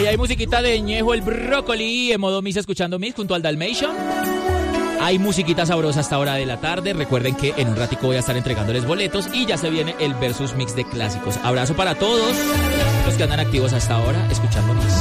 Ahí hay musiquita de Ñejo el Brócoli en modo Misa escuchando Mix junto al Dalmation. Hay musiquita sabrosa hasta hora de la tarde. Recuerden que en un ratico voy a estar entregándoles boletos y ya se viene el Versus Mix de clásicos. Abrazo para todos los que andan activos hasta ahora escuchando Mix.